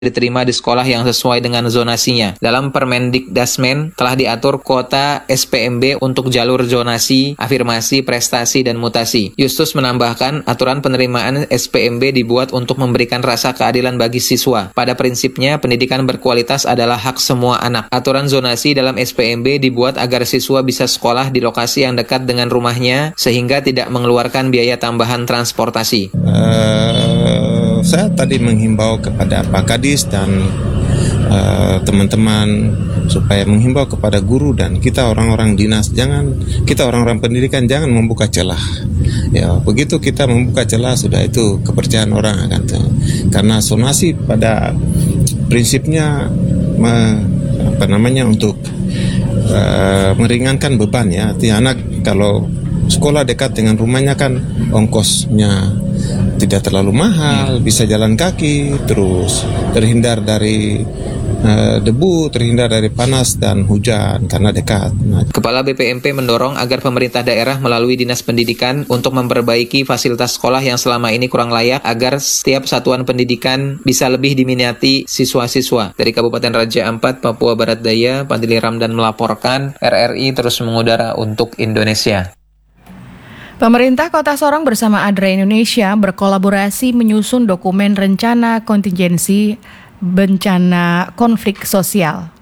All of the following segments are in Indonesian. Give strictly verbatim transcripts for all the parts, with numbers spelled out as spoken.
diterima di sekolah yang sesuai dengan zonasinya. Dalam Permendikdasmen telah diatur kuota S P M B untuk jalur zonasi, afirmasi, prestasi, dan mutasi. Justus menambahkan, aturan penerimaan S P M B dibuat untuk memberikan rasa keadilan bagi siswa. Pada prinsipnya, pendidikan berkualitas adalah hak semua anak. Aturan zonasi dalam S P M B dibuat agar siswa bisa sekolah di lokasi yang dekat dengan rumahnya, sehingga tidak mengeluarkan biaya tambahan transportasi. Uh, saya tadi menghimbau kepada Pak Kadis dan uh, teman-teman supaya menghimbau kepada guru dan kita orang-orang dinas, jangan kita orang-orang pendidikan jangan membuka celah. Ya, begitu kita membuka celah sudah itu kepercayaan orang akan karena zonasi pada prinsipnya me, apa namanya untuk uh, meringankan beban ya. Artinya anak kalau sekolah dekat dengan rumahnya kan ongkosnya tidak terlalu mahal, bisa jalan kaki, terus terhindar dari uh, debu, terhindar dari panas dan hujan karena dekat. Nah. Kepala B P M P mendorong agar pemerintah daerah melalui Dinas Pendidikan untuk memperbaiki fasilitas sekolah yang selama ini kurang layak agar setiap satuan pendidikan bisa lebih diminati siswa-siswa. Dari Kabupaten Raja Ampat, Papua Barat Daya, Padili Ramdan melaporkan, R R I terus mengudara untuk Indonesia. Pemerintah Kota Sorong bersama A D R A Indonesia berkolaborasi menyusun dokumen rencana kontingensi bencana konflik sosial.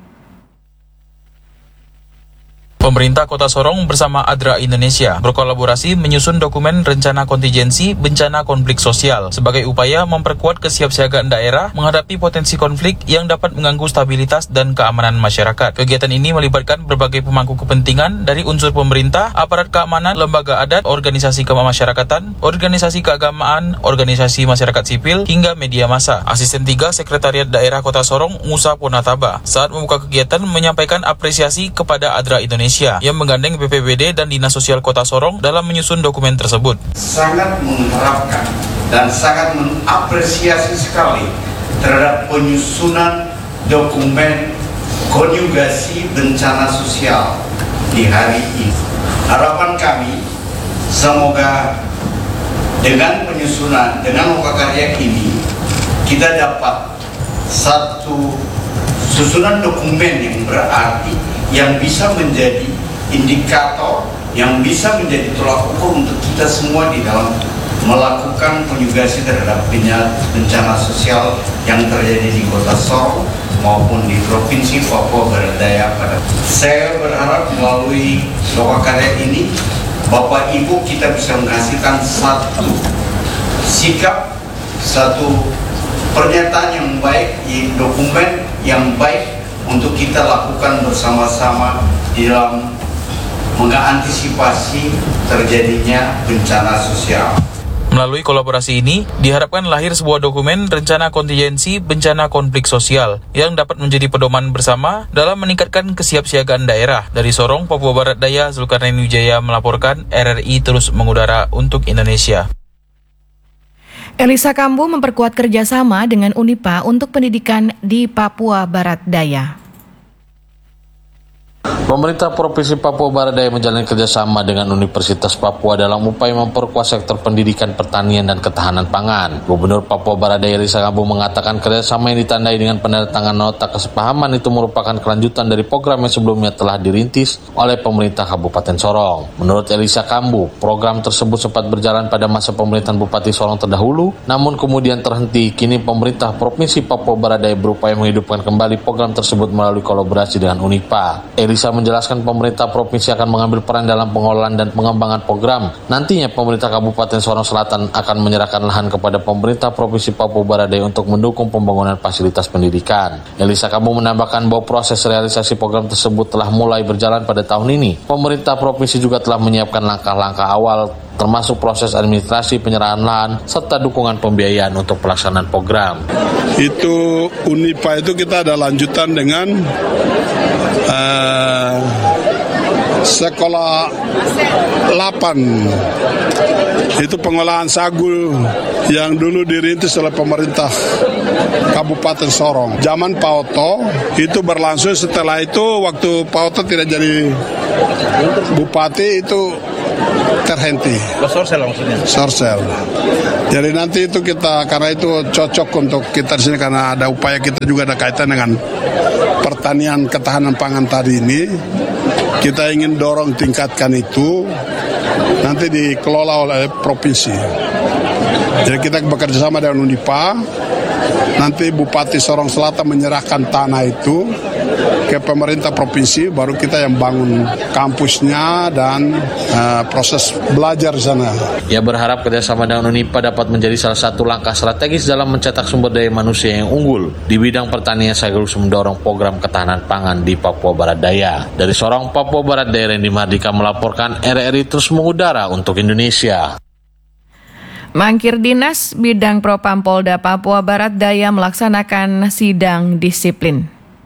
Pemerintah Kota Sorong bersama A D R A Indonesia berkolaborasi menyusun dokumen rencana kontingensi bencana konflik sosial sebagai upaya memperkuat kesiapsiagaan daerah menghadapi potensi konflik yang dapat mengganggu stabilitas dan keamanan masyarakat. Kegiatan ini melibatkan berbagai pemangku kepentingan dari unsur pemerintah, aparat keamanan, lembaga adat, organisasi kemasyarakatan, organisasi keagamaan, organisasi masyarakat sipil, hingga media massa. Asisten tiga Sekretariat Daerah Kota Sorong, Musa Ponataba, saat membuka kegiatan menyampaikan apresiasi kepada A D R A Indonesia yang menggandeng B P B D dan Dinas Sosial Kota Sorong dalam menyusun dokumen tersebut. Sangat mengharapkan dan sangat mengapresiasi sekali terhadap penyusunan dokumen konjugasi bencana sosial di hari ini. Harapan kami semoga dengan penyusunan, dengan muka karya ini kita dapat satu susunan dokumen yang berarti, yang bisa menjadi indikator, yang bisa menjadi tolak ukur untuk kita semua di dalam melakukan konjugasi terhadap bencana sosial yang terjadi di Kota Sorong maupun di Provinsi Papua Barat Daya. Pada saya berharap melalui loka karya ini Bapak Ibu kita bisa menghasilkan satu sikap, satu pernyataan yang baik, dokumen yang baik untuk kita lakukan bersama-sama di dalam mengantisipasi terjadinya bencana sosial. Melalui kolaborasi ini, diharapkan lahir sebuah dokumen rencana kontingensi bencana konflik sosial yang dapat menjadi pedoman bersama dalam meningkatkan kesiapsiagaan daerah. Dari Sorong, Papua Barat Daya, Zulkarnain Wijaya melaporkan, R R I terus mengudara untuk Indonesia. Elisa Kambu memperkuat kerjasama dengan Unipa untuk pendidikan di Papua Barat Daya. Pemerintah Provinsi Papua Barat Daya menjalin kerjasama dengan Universitas Papua dalam upaya memperkuat sektor pendidikan, pertanian, dan ketahanan pangan. Gubernur Papua Barat Daya Elisa Kambu mengatakan kerjasama yang ditandai dengan penandatanganan nota kesepahaman itu merupakan kelanjutan dari program yang sebelumnya telah dirintis oleh pemerintah Kabupaten Sorong. Menurut Elisa Kambu, program tersebut sempat berjalan pada masa pemerintahan Bupati Sorong terdahulu, namun kemudian terhenti. Kini pemerintah Provinsi Papua Barat Daya berupaya menghidupkan kembali program tersebut melalui kolaborasi dengan Unipa. Elisa menjelaskan pemerintah provinsi akan mengambil peran dalam pengelolaan dan pengembangan program. Nantinya pemerintah Kabupaten Sorong Selatan akan menyerahkan lahan kepada pemerintah Provinsi Papua Barat Daya untuk mendukung pembangunan fasilitas pendidikan. Elisa Kambu menambahkan bahwa proses realisasi program tersebut telah mulai berjalan pada tahun ini. Pemerintah provinsi juga telah menyiapkan langkah-langkah awal termasuk proses administrasi penyerahan lahan serta dukungan pembiayaan untuk pelaksanaan program. Itu Unipa itu kita ada lanjutan dengan uh, Sekolah delapan itu pengolahan sagu yang dulu dirintis oleh pemerintah Kabupaten Sorong. Zaman Pak Oto itu berlangsung, setelah itu waktu Pak Oto tidak jadi bupati itu terhenti. Sorsel maksudnya? Sorsel. Jadi nanti itu kita, karena itu cocok untuk kita di sini karena ada upaya kita juga ada kaitan dengan pertanian ketahanan pangan tadi ini. Kita ingin dorong tingkatkan itu, nanti dikelola oleh provinsi. Jadi kita bekerja sama dengan Unipa, nanti Bupati Sorong Selatan menyerahkan tanah itu ke pemerintah provinsi, baru kita yang bangun kampusnya dan uh, proses belajar di sana. Ia berharap kerjasama dengan Unipa dapat menjadi salah satu langkah strategis dalam mencetak sumber daya manusia yang unggul di bidang pertanian sekaligus mendorong program ketahanan pangan di Papua Barat Daya. Dari Sorong, Papua Barat Daya, Randy Mardika melaporkan. R R I terus mengudara untuk Indonesia. Mangkir Dinas Bidang Propam Polda Papua Barat Daya melaksanakan sidang disiplin.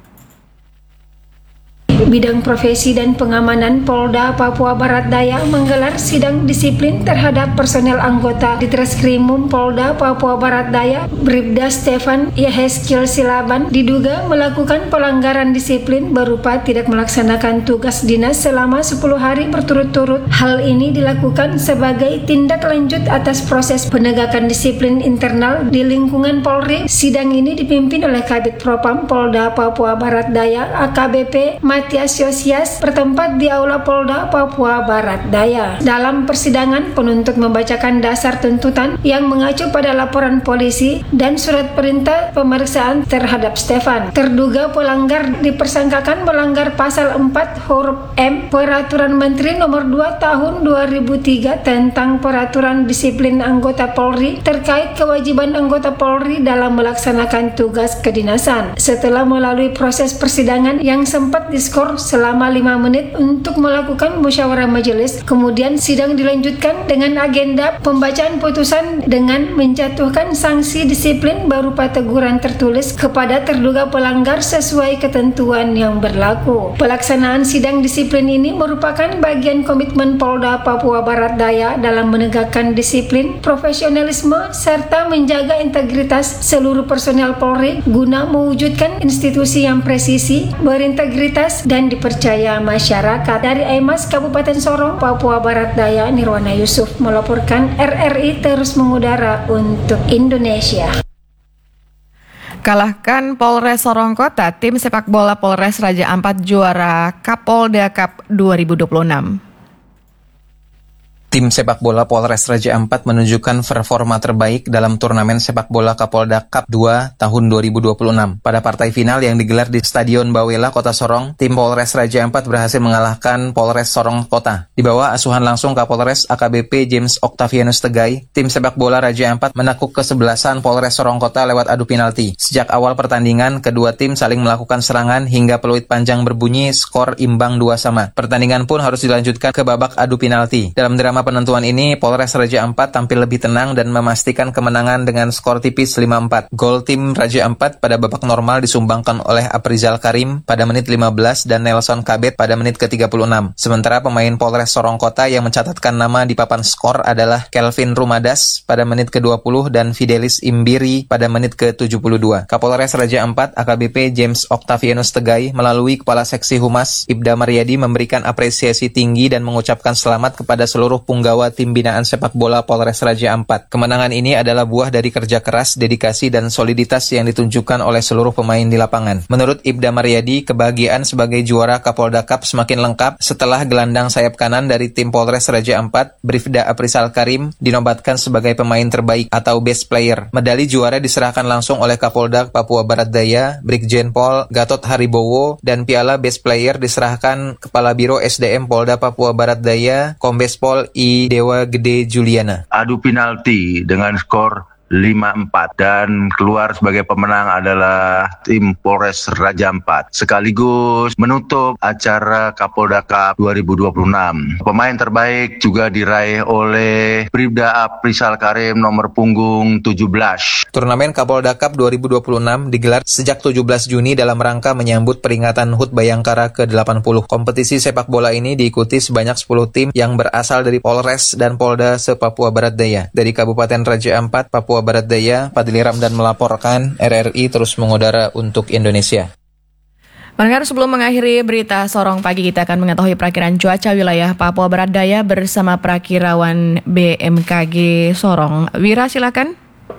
Bidang Profesi dan Pengamanan Polda Papua Barat Daya menggelar sidang disiplin terhadap personel anggota Ditreskrimum Polda Papua Barat Daya, Bribda Stefan Yaheskil Silaban, diduga melakukan pelanggaran disiplin berupa tidak melaksanakan tugas dinas selama sepuluh hari berturut-turut. Hal ini dilakukan sebagai tindak lanjut atas proses penegakan disiplin internal di lingkungan Polri. Sidang ini dipimpin oleh Kabid Propam Polda Papua Barat Daya A K B P Matias Yosias bertempat di Aula Polda Papua Barat Daya. Dalam persidangan, penuntut membacakan dasar tuntutan yang mengacu pada laporan polisi dan surat perintah pemeriksaan terhadap Stefan. Terduga pelanggar dipersangkakan melanggar pasal empat huruf M Peraturan Menteri Nomor dua Tahun dua ribu tiga tentang Peraturan Disiplin Anggota Polri terkait kewajiban anggota Polri dalam melaksanakan tugas kedinasan. Setelah melalui proses persidangan yang sempat diskor selama lima menit untuk melakukan musyawarah majelis, kemudian sidang dilanjutkan dengan agenda pembacaan putusan dengan menjatuhkan sanksi disiplin berupa teguran tertulis kepada terduga pelanggar sesuai ketentuan yang berlaku. Pelaksanaan sidang disiplin ini merupakan bagian komitmen Polda Papua Barat Daya dalam menegakkan disiplin, profesionalisme, serta menjaga integritas seluruh personel Polri guna mewujudkan institusi yang presisi, berintegritas, dan dipercaya masyarakat. Dari Aimas Kabupaten Sorong, Papua Barat Daya, Nirwana Yusuf melaporkan. R R I terus mengudara untuk Indonesia. Kalahkan Polres Sorong Kota, tim sepak bola Polres Raja Ampat juara Kapolda Cup dua ribu dua puluh enam. Tim sepak bola Polres Raja Ampat menunjukkan performa terbaik dalam turnamen sepak bola Kapolda Cup dua tahun dua ribu dua puluh enam. Pada partai final yang digelar di Stadion Bawela, Kota Sorong, tim Polres Raja Ampat berhasil mengalahkan Polres Sorong Kota. Di bawah asuhan langsung Kapolres A K B P James Octavianus Tegai, tim sepak bola Raja Ampat menakuk kesebelasan Polres Sorong Kota lewat adu penalti. Sejak awal pertandingan, kedua tim saling melakukan serangan hingga peluit panjang berbunyi, skor imbang dua sama. Pertandingan pun harus dilanjutkan ke babak adu penalti. Dalam drama penentuan ini, Polres Raja Ampat tampil lebih tenang dan memastikan kemenangan dengan skor tipis lima empat. Gol tim Raja Ampat pada babak normal disumbangkan oleh Aprizal Karim pada menit lima belas dan Nelson Kabet pada menit ke tiga puluh enam. Sementara pemain Polres Sorong Kota yang mencatatkan nama di papan skor adalah Kelvin Rumadas pada menit ke dua puluh dan Fidelis Imbiri pada menit ke tujuh puluh dua. Kapolres Raja Ampat A K B P James Octavianus Tegai melalui Kepala Seksi Humas Ibda Maryadi memberikan apresiasi tinggi dan mengucapkan selamat kepada seluruh punggawa tim binaan sepak bola Polres Raja Ampat. Kemenangan ini adalah buah dari kerja keras, dedikasi, dan soliditas yang ditunjukkan oleh seluruh pemain di lapangan. Menurut Ibda Maryadi, kebahagiaan sebagai juara Kapolda Cup semakin lengkap setelah gelandang sayap kanan dari tim Polres Raja Ampat, Bribda Aprizal Karim, dinobatkan sebagai pemain terbaik atau best player. Medali juara diserahkan langsung oleh Kapolda Papua Barat Daya, Brigjen Pol Gatot Haribowo, dan piala best player diserahkan Kepala Biro S D M Polda Papua Barat Daya, Kombes Pol I Dewa Gede Juliana. Adu penalti dengan skor lima empat dan keluar sebagai pemenang adalah tim Polres Raja Ampat, sekaligus menutup acara Kapolda Cup dua ribu dua puluh enam. Pemain terbaik juga diraih oleh Bribda Aprisal Karim nomor punggung tujuh belas. Turnamen Kapolda Cup dua ribu dua puluh enam digelar sejak tujuh belas Juni dalam rangka menyambut peringatan H U T Bayangkara ke delapan puluh. Kompetisi sepak bola ini diikuti sebanyak sepuluh tim yang berasal dari Polres dan Polda se-Papua Barat Daya. Dari Kabupaten Raja Ampat, Papua Barat Daya, Fadli Ramdan melaporkan, R R I terus mengudara untuk Indonesia. Pendengar, sebelum mengakhiri berita Sorong Pagi, kita akan mengetahui perakiran cuaca wilayah Papua Barat Daya bersama Prakirawan B M K G Sorong. Wira, silakan.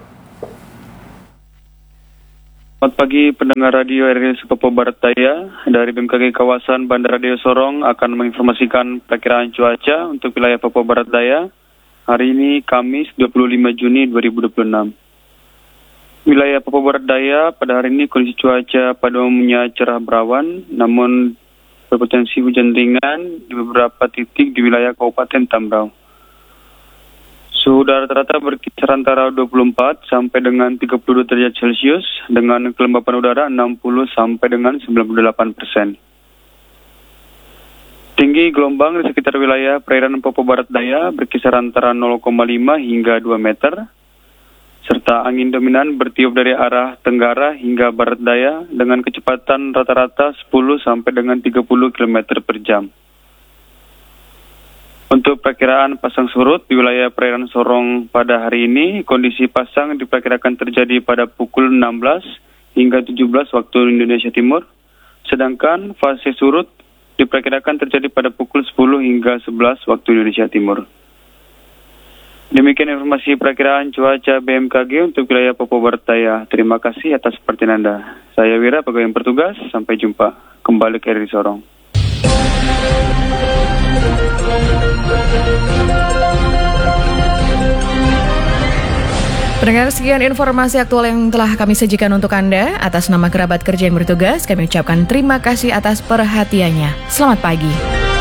Selamat pagi pendengar radio R R I Papua Barat Daya. Dari B M K G kawasan Bandara Daya Sorong akan menginformasikan perkiraan cuaca untuk wilayah Papua Barat Daya hari ini Kamis dua puluh lima Juni dua ribu dua puluh enam. Wilayah Papua Barat Daya pada hari ini kondisi cuaca pada umumnya cerah berawan, namun berpotensi hujan ringan di beberapa titik di wilayah Kabupaten Tambrau. Suhu rata-rata berkisar antara dua puluh empat sampai dengan tiga puluh dua derajat Celcius dengan kelembapan udara enam puluh sampai dengan sembilan puluh delapan persen. Tinggi gelombang di sekitar wilayah perairan Papua Barat Daya berkisar antara nol koma lima hingga dua meter, serta angin dominan bertiup dari arah tenggara hingga barat daya dengan kecepatan rata-rata sepuluh sampai dengan tiga puluh kilometer per jam. Untuk perkiraan pasang surut di wilayah perairan Sorong pada hari ini, kondisi pasang diperkirakan terjadi pada pukul enam belas hingga tujuh belas waktu Indonesia Timur, sedangkan fase surut diperkirakan terjadi pada pukul sepuluh hingga sebelas waktu Indonesia Timur. Demikian informasi perakiraan cuaca B M K G untuk wilayah Papua Barat Daya. Terima kasih atas perhatian Anda. Saya Wira, pegawai yang bertugas. Sampai jumpa. Kembali ke R R I Sorong. Pendengar, sekian informasi aktual yang telah kami sajikan untuk Anda. Atas nama kerabat kerja yang bertugas, kami ucapkan terima kasih atas perhatiannya. Selamat pagi.